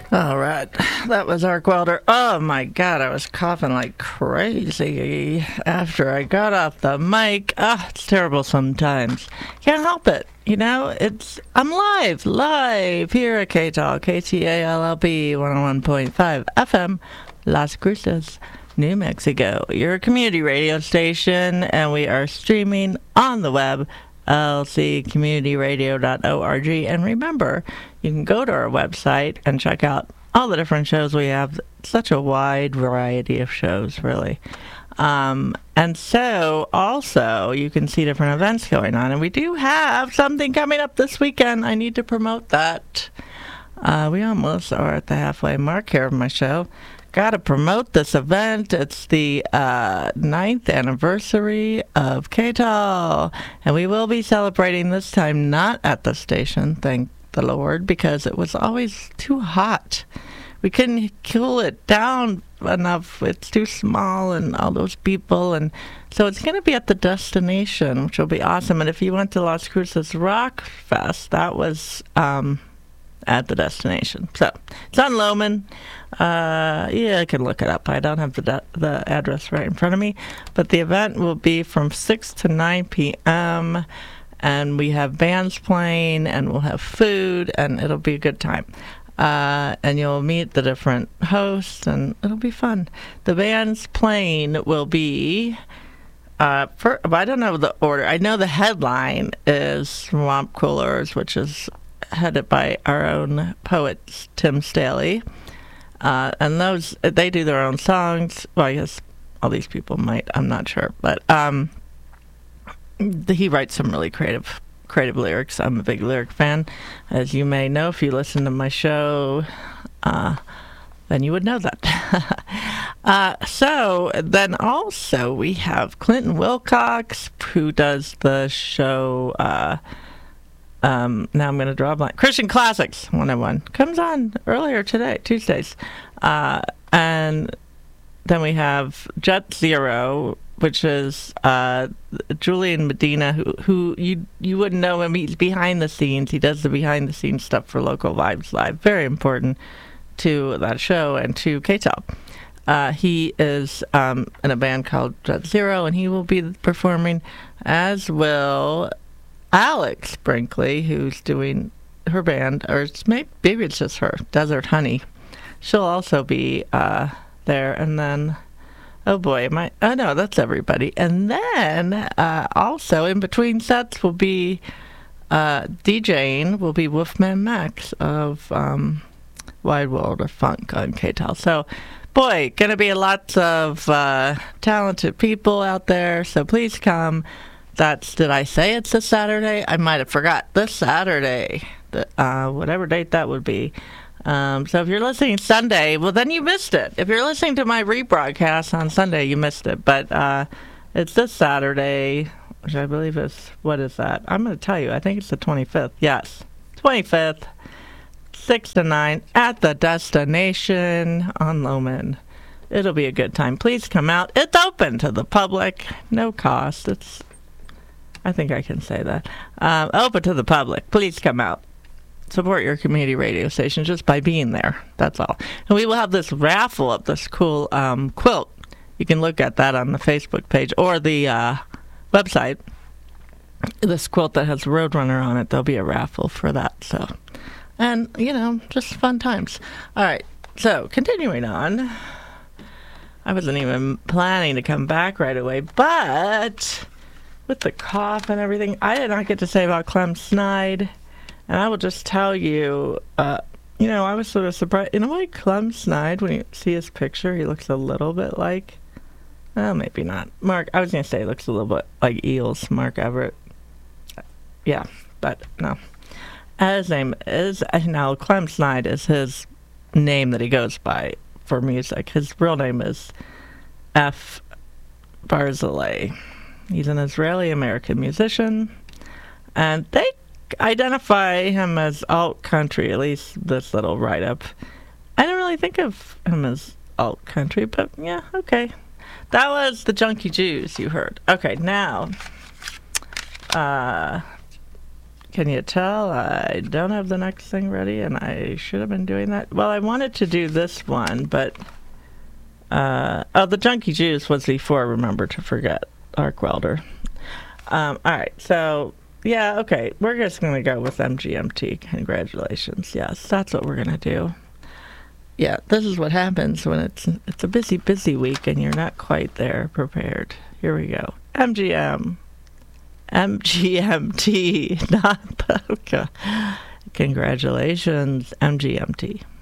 All right, that was Ark Welder. Oh my God, I was coughing like crazy after I got off the mic. It's terrible sometimes. Can't help it. You know, I'm live here at KTAL, KTALLP 101.5 FM, Las Cruces, New Mexico. You're a community radio station, and we are streaming on the web, lccommunityradio.org. And remember, you can go to our website and check out all the different shows we have. Such a wide variety of shows, really. And so, also, you can see different events going on. And we do have something coming up this weekend. I need to promote that. We almost are at the halfway mark here of my show. Got to promote this event. It's the 9th anniversary of KTAL. And we will be celebrating this time not at the station, thank the Lord, because it was always too hot. We couldn't cool it down enough. It's too small and all those people. And so it's going to be at the destination, which will be awesome. And if you went to Las Cruces Rock Fest, that was at the destination. So it's on Loman. I can look it up. I don't have the address right in front of me. But the event will be from 6 to 9 p.m., and we have bands playing, and we'll have food, and it'll be a good time. And you'll meet the different hosts, and it'll be fun. The bands playing will be, I don't know the order. I know the headline is Swamp Coolers, which is headed by our own poet, Tim Staley. And they do their own songs. Well, I guess all these people might. I'm not sure. But he writes some really creative lyrics. I'm a big lyric fan. As you may know, if you listen to my show, then you would know that. So then also we have Clinton Wilcox, who does the show, now I'm going to draw a blank, Christian Classics 101. Comes on earlier today, Tuesdays. And then we have Jet Zero, which is Julian Medina, who you wouldn't know him. He's behind the scenes. He does the behind the scenes stuff for Local Vibes Live. Very important to that show and to KTAL. He is in a band called Jet Zero, and he will be performing, as will Alex Brinkley, who's doing her band, or maybe it's just her, Desert Honey. She'll also be there, and then no, that's everybody. And then also in between sets will be DJing will be Wolfman Max of Wide World of Funk on KTAL. So, boy, going to be lots of talented people out there. So please come. Did I say it's this Saturday? I might have forgot. This Saturday, whatever date that would be. So if you're listening Sunday, well, then you missed it. If you're listening to my rebroadcast on Sunday, you missed it. But it's this Saturday, which I believe is, what is that? I'm going to tell you. I think it's the 25th. Yes, 25th, 6 to 9 at the destination on Loman. It'll be a good time. Please come out. It's open to the public. No cost. I think I can say that. Open to the public. Please come out. Support your community radio station just by being there. That's all. And we will have this raffle of this cool quilt. You can look at that on the Facebook page or the website. This quilt that has Roadrunner on it, there'll be a raffle for that. So, and, just fun times. All right. So, continuing on. I wasn't even planning to come back right away, but with the cough and everything, I did not get to say about Clem Snide. And I will just tell you, I was sort of surprised. In a way, Clem Snide, when you see his picture, he looks a little bit like, well, maybe not. I was going to say he looks a little bit like Eels, Mark Everett. Yeah, but no. His name is, now Clem Snide is his name that he goes by for music. His real name is F. Barzilay. He's an Israeli-American musician, and they identify him as alt country, at least this little write-up. I don't really think of him as alt country, but yeah, okay. That was the Junkie Jews you heard. Okay, now Can you tell I don't have the next thing ready, and I should have been doing that? Well, I wanted to do this one, but... the Junkie Juice was before Remember to Forget, Arc Welder. Alright, so... Yeah, okay, we're just going to go with MGMT. Congratulations. Yes, that's what we're going to do. Yeah, this is what happens when it's a busy week and you're not quite there prepared. Here we go. MGMT, not Polka. Congratulations, MGMT.